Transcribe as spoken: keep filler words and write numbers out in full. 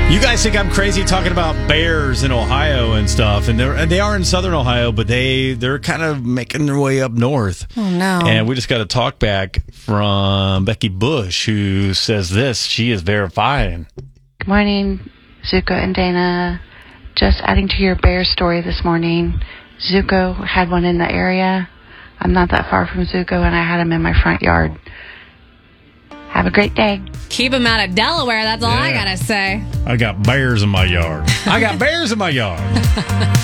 You guys think I'm crazy talking about bears in Ohio and stuff, and they're they are in southern Ohio, but they they're kind of making their way up north. Oh no! And we just got a talk back from Becky Bush, who says this. She is verifying. Good morning, Zuko and Dana. Just adding to your bear story this morning. Zuko had one in the area. I'm not that far from Zuko, and I had him in my front yard. Have a great day. Keep him out of Delaware. That's all Yeah. I gotta say. I got bears in my yard. I got bears in my yard.